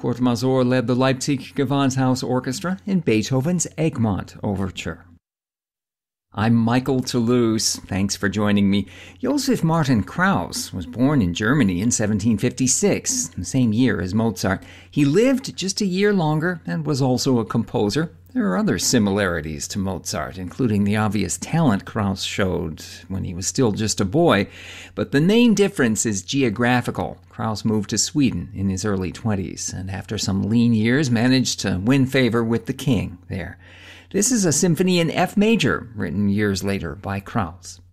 Kurt Masur led the Leipzig Gewandhaus Orchestra in Beethoven's Egmont Overture. I'm Michael Toulouse. Thanks for joining me. Joseph Martin Krauss was born in Germany in 1756, the same year as Mozart. He lived just a year longer and was also a composer. There are other similarities to Mozart, including the obvious talent Krauss showed when he was still just a boy. But the main difference is geographical. Krauss moved to Sweden in his early 20s, and after some lean years managed to win favor with the king there. This is a symphony in F major, written years later by Krauss.